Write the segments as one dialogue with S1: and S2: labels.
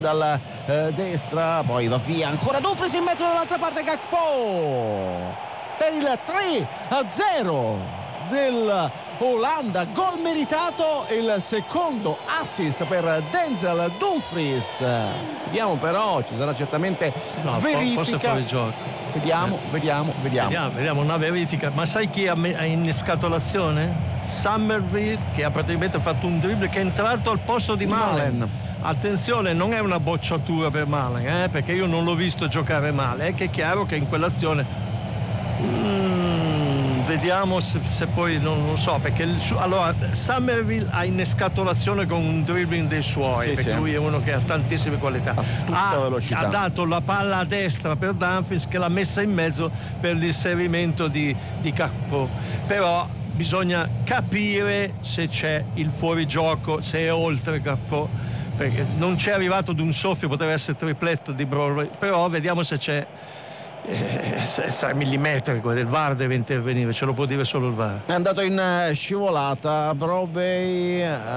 S1: dalla destra, poi va via ancora Dumfries in mezzo dall'altra parte, Gakpo per il 3-0 dell'Olanda, gol meritato, il secondo assist per Denzel Dumfries. Vediamo però, ci sarà certamente verifica.
S2: Forse fuori gioco.
S1: Vediamo
S2: una verifica. Ma sai chi ha innescato l'azione? Summerville, che ha praticamente fatto un dribble, che è entrato al posto di Malen. Attenzione, non è una bocciatura per Malen, perché io non l'ho visto giocare male, è che è chiaro che in quell'azione vediamo se poi non so, perché allora Summerville ha innescato l'azione con un dribbling dei suoi, perché lui è uno che ha tantissime qualità, ha dato la palla a destra per Dumfries, che l'ha messa in mezzo per l'inserimento di Gakpo. Però bisogna capire se c'è il fuorigioco, se è oltre Gakpo, perché non c'è arrivato d'un soffio, poteva essere tripletto di Broadway, però vediamo se c'è sarà millimetrico, del VAR deve intervenire, ce lo può dire solo il VAR.
S1: È andato in scivolata Broadway,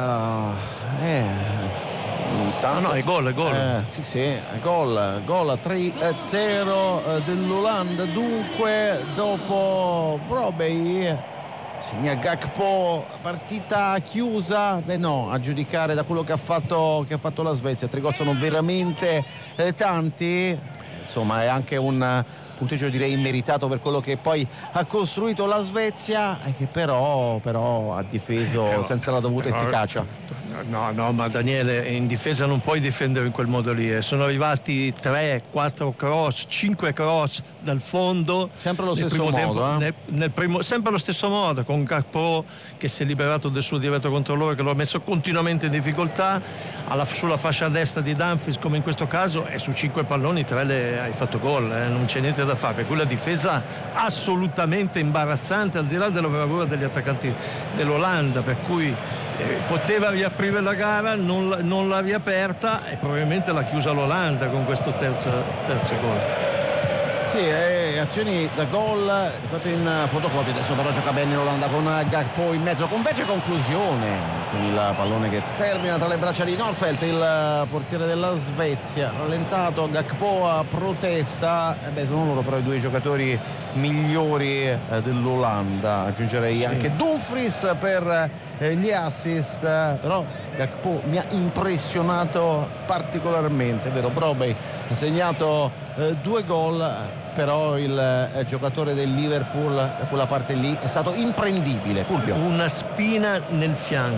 S2: no, è gol.
S1: Sì, è gol 3-0 dell'Olanda. Dunque dopo Broadway segna Gakpo, partita chiusa. A giudicare da quello che ha fatto la Svezia, 3 gol sono veramente tanti, insomma è anche un punteggio direi immeritato per quello che poi ha costruito la Svezia, che però ha difeso senza la dovuta efficacia.
S2: No, ma Daniele, in difesa non puoi difendere in quel modo lì. Sono arrivati 3, 4 cross, 5 cross dal fondo.
S1: Sempre lo stesso modo.
S2: Sempre lo stesso modo, con Gakpo che si è liberato del suo diretto controllore, che lo ha messo continuamente in difficoltà, sulla fascia destra di Dumfries, come in questo caso, e su 5 palloni 3 hai fatto gol, non c'è niente da fare. Per quella difesa assolutamente imbarazzante, al di là della bravura degli attaccanti dell'Olanda, per cui poteva riaprire la gara, non l'ha riaperta e probabilmente l'ha chiusa l'Olanda con questo terzo gol.
S1: Sì, azioni da gol di fatto in fotocopia. Adesso però gioca bene l'Olanda con Gakpo in mezzo, converge, conclusione con il pallone che termina tra le braccia di Norfeldt, il portiere della Svezia. Rallentato, Gakpo a protesta. Sono loro però i 2 giocatori migliori dell'Olanda. Aggiungerei anche Dumfries per gli assist, però Gakpo mi ha impressionato particolarmente, è vero, Broadway ha segnato 2 gol, però il giocatore del Liverpool da quella parte lì è stato imprendibile. Fulvio.
S2: Una spina nel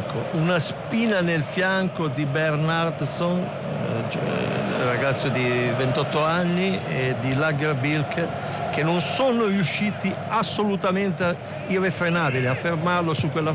S2: fianco di Bernardsson, ragazzo di 28 anni, e di Lagerbilk, che non sono riusciti assolutamente irrefrenabili a fermarlo su quella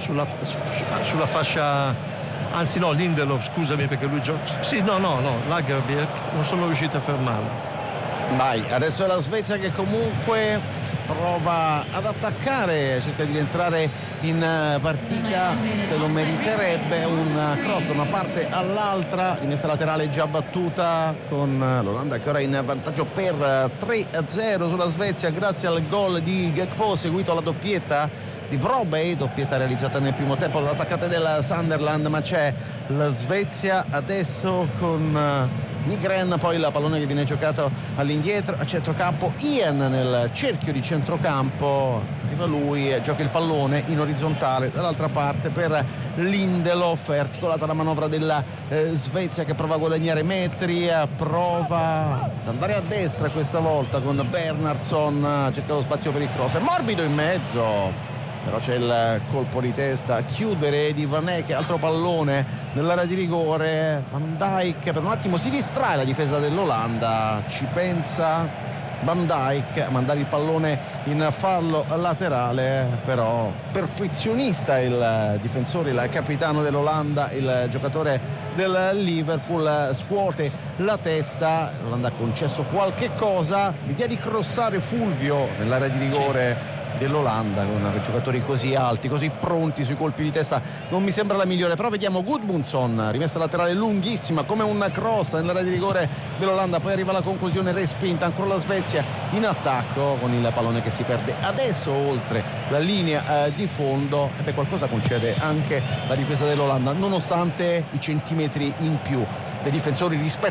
S2: sulla fascia, anzi no, Lindelof, scusami, perché lui gioca. Lagerbilk, non sono riusciti a fermarlo.
S1: Vai, adesso è la Svezia che comunque prova ad attaccare, cerca di rientrare in partita, se lo meriterebbe. Un cross da una parte all'altra, rimessa laterale già battuta, con l'Olanda che ora è in vantaggio per 3-0 sulla Svezia grazie al gol di Gakpo, seguito alla doppietta di Broadway, doppietta realizzata nel primo tempo dall'attaccante del Sunderland. Ma c'è la Svezia adesso con Nygren, poi il pallone che viene giocato all'indietro a centrocampo, Ian nel cerchio di centrocampo, arriva lui, gioca il pallone in orizzontale dall'altra parte per Lindelof. È articolata la manovra della Svezia che prova a guadagnare metri, prova ad andare a destra questa volta con Bernardsson, cerca lo spazio per il cross, è morbido in mezzo, però c'è il colpo di testa a chiudere di Van Eyck, altro pallone nell'area di rigore. Van Dijk per un attimo si distrae la difesa dell'Olanda, ci pensa Van Dijk a mandare il pallone in fallo laterale, però perfezionista il difensore, il capitano dell'Olanda, il giocatore del Liverpool, scuote la testa. L'Olanda ha concesso qualche cosa, l'idea di crossare Fulvio nell'area di rigore dell'Olanda con giocatori così alti, così pronti sui colpi di testa, non mi sembra la migliore. Però vediamo Gudmundsson, rimessa laterale lunghissima come un cross nell'area di rigore dell'Olanda, poi arriva la conclusione respinta, ancora la Svezia in attacco con il pallone che si perde adesso oltre la linea di fondo. Qualcosa concede anche la difesa dell'Olanda nonostante i centimetri in più dei difensori rispetto